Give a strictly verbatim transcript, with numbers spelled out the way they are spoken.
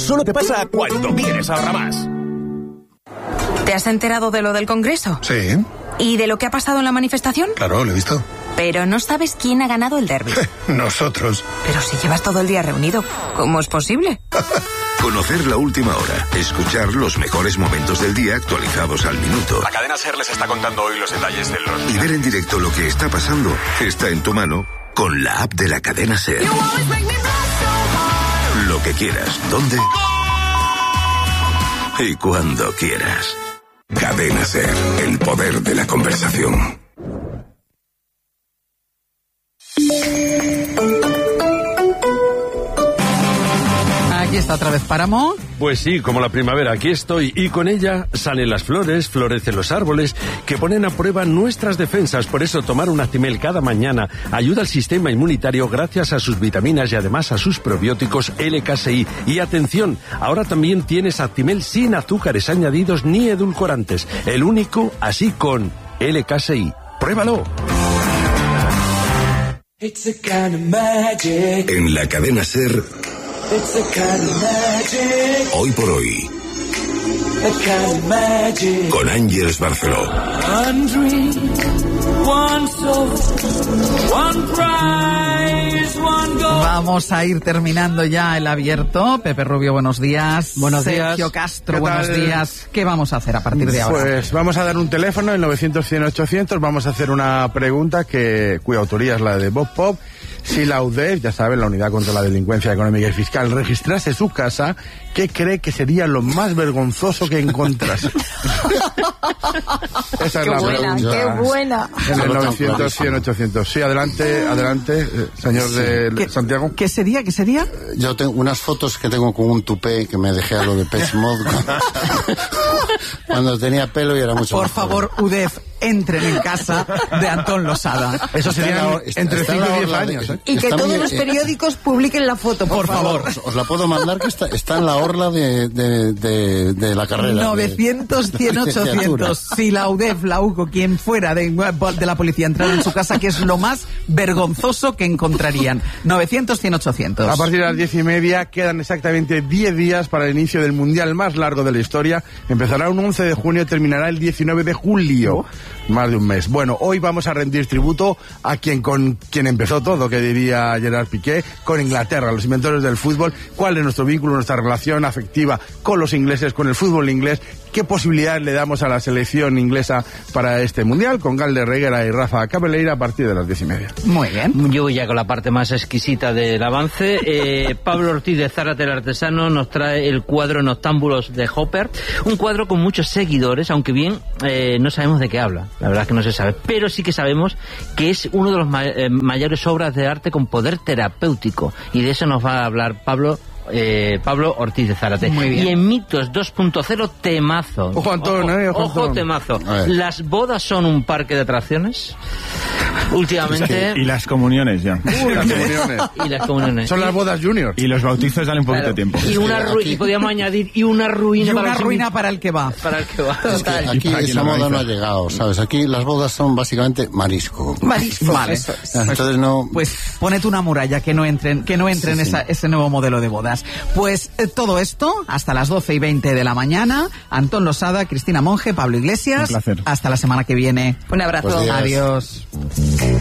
solo te pasa cuando vienes a Ahorramás. ¿Te has enterado de lo del Congreso? Sí. ¿Y de lo que ha pasado en la manifestación? Claro, lo he visto. Pero no sabes quién ha ganado el derbi. Nosotros. Pero si llevas todo el día reunido, ¿cómo es posible? Conocer la última hora, escuchar los mejores momentos del día actualizados al minuto. La cadena SER les está contando hoy los detalles de los... Y ver en directo lo que está pasando está en tu mano con la app de la cadena SER. Lo que quieras, ¿dónde? Y cuando quieras. Cadena SER, el poder de la conversación. Aquí está otra vez Páramo. Pues sí, como la primavera, aquí estoy, y con ella salen las flores, florecen los árboles, que ponen a prueba nuestras defensas. Por eso tomar un Actimel cada mañana ayuda al sistema inmunitario gracias a sus vitaminas y además a sus probióticos L K S I. Y atención, ahora también tienes Actimel sin azúcares añadidos ni edulcorantes, el único así con L K S I. ¡Pruébalo! En la cadena SER, hoy por hoy, con Ángeles Barceló. Vamos a ir terminando ya el abierto. Pepe Rubio, buenos días. Buenos Sergio días. Sergio Castro, buenos días. ¿Qué vamos a hacer a partir de ahora? Pues vamos a dar un teléfono, el novecientos cien ochocientos. Vamos a hacer una pregunta que cuya autoría es la de Bob Pop. Si la U D E F, ya saben, la Unidad contra la Delincuencia Económica y Fiscal, registrase su casa, ¿qué cree que sería lo más vergonzoso que encontrase? Esa es qué la buena, pregunta. ¡Qué buena! En el novecientos cien ochocientos. Sí, adelante, adelante, eh, señor de ¿Qué, Santiago. ¿Qué sería? ¿Qué sería? Yo tengo unas fotos que tengo con un tupé que me dejé a lo de Pech Mod cuando tenía pelo y era mucho Por más favor, U D E F, entren en casa de Antón Losada. Eso Está serían en la- está- entre está en cinco la y diez orla de- años, ¿eh? Y que Está todos muy- los eh, periódicos publiquen la foto, por, Por favor. Os, os la puedo mandar, que está, está en la orla de, de, de, de la carrera. de- novecientos, cien, ochocientos. Si la U D E F, la U C O, quien fuera de, de la policía entrara en su casa, ¿qué es lo más vergonzoso que encontrarían? novecientos, cien, ochocientos. A partir de las diez y media quedan exactamente diez días para el inicio del mundial más largo de la historia. Empezará un once de junio y terminará el diecinueve de julio. Más de un mes. Bueno, hoy vamos a rendir tributo a quien con quien empezó todo, que diría Gerard Piqué, con Inglaterra, los inventores del fútbol. ¿Cuál es nuestro vínculo, nuestra relación afectiva con los ingleses, con el fútbol inglés? ¿Qué posibilidades le damos a la selección inglesa para este mundial? Con Galde Reguera y Rafa Cabeleira a partir de las diez y media. Muy bien. Yo voy ya con la parte más exquisita del avance. Eh, Pablo Ortiz de Zárate el Artesano nos trae el cuadro Noctámbulos de Hopper. Un cuadro con muchos seguidores, aunque bien eh, no sabemos de qué habla. La verdad es que no se sabe. Pero sí que sabemos que es uno de los ma eh, mayores obras de arte con poder terapéutico. Y de eso nos va a hablar Pablo Eh, Pablo Ortiz de Zárate. Muy bien. Y en Mitos dos punto cero, temazo. Ojo, Antón, ojo, eh, ojo, ojo, Antón. temazo. ¿Las bodas son un parque de atracciones? Últimamente. Y las comuniones ya. Uy, las comuniones. Y las comuniones. Son las bodas junior. Y los bautizos dale un poquito Claro. de tiempo. Y una ru y podríamos añadir y una ruina Y para una los ruina invi- para el que va. para el que va. Es que aquí Aquí esa la moda no ha organiza. llegado, ¿sabes? Aquí las bodas son básicamente marisco. Marisco. Vale. Eso es. Entonces no... Pues ponete una muralla que no entren, que no entren Sí, sí. Esa, ese nuevo modelo de bodas. Pues eh, todo esto hasta las doce y veinte de la mañana. Antón Losada, Cristina Monge, Pablo Iglesias. Un placer. Hasta la semana que viene. Un abrazo. Pues, Adiós.